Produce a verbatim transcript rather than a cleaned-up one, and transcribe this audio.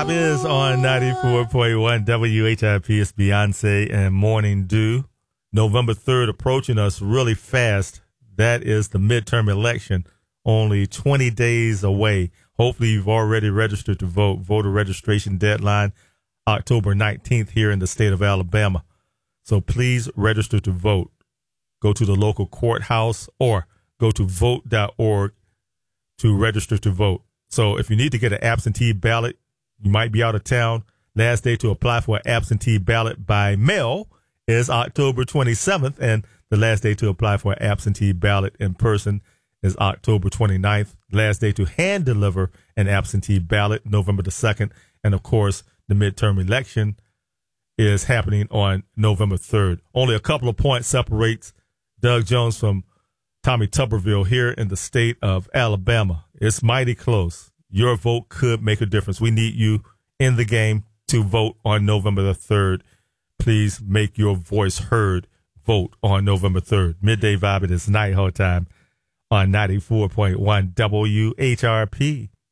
Vibe is on ninety-four point one W H I P. It's Beyonce and Morning Dew. November third approaching us really fast. That is the midterm election, only twenty days away. Hopefully you've already registered to vote. Voter registration deadline, October nineteenth here in the state of Alabama. So please register to vote. Go to the local courthouse or go to vote dot org to register to vote. So if you need to get an absentee ballot, you might be out of town. Last day to apply for an absentee ballot by mail is October twenty-seventh, and the last day to apply for an absentee ballot in person is October twenty-ninth. Last day to hand deliver an absentee ballot, November the second. And, of course, the midterm election is happening on November third. Only a couple of points separates Doug Jones from Tommy Tuberville here in the state of Alabama. It's mighty close. Your vote could make a difference. We need you in the game to vote on November the third. Please make your voice heard. Vote on November third. Midday Vibe, it is night hall time on ninety-four point one W H R P.